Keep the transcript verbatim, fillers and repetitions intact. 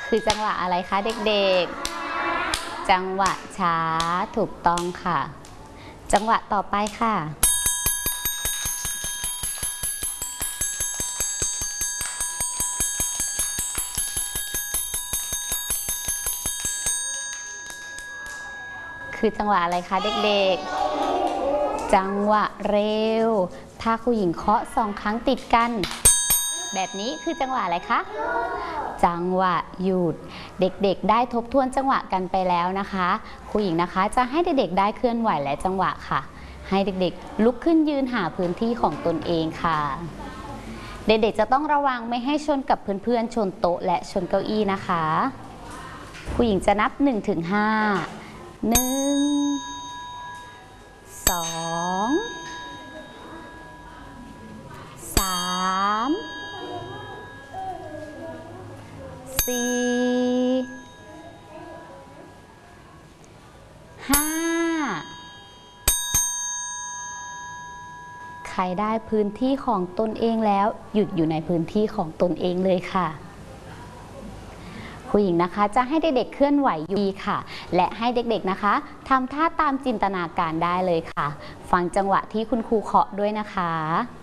คือจังหวะอะไรคะเด็กๆจังหวะช้าถูกต้องค่ะจังหวะต่อไปค่ะคือจังหวะอะไรคะเด็กๆจังหวะเร็วถ้าครูหญิงเคาะสองครั้งติดกันแบบนี้คือจังหวะอะไรคะจังหวะหยุดเด็กๆได้ทบทวนจังหวะกันไปแล้วนะคะครูหญิงนะคะจะให้เด็กๆได้เคลื่อนไหวและจังหวะค่ะให้เด็กๆลุกขึ้นยืนหาพื้นที่ของตนเองค่ะเด็กๆจะต้องระวังไม่ให้ชนกับเพื่อนๆชนโต๊ะและชนเก้าอี้นะคะครูหญิงจะนับ หนึ่งถึงห้า หนึ่ง สอง สาม สี่ ห้า ใครได้พื้นที่ของตนเองแล้วหยุดอยู่ในพื้นที่ของตนเองเลยค่ะครูหญิงนะคะจะให้เด็กๆเคลื่อนไหวอยู่ดีค่ะและให้เด็กๆนะคะทำท่าตามจินตนาการได้เลยค่ะฟังจังหวะที่คุณครูเคาะด้วยนะคะ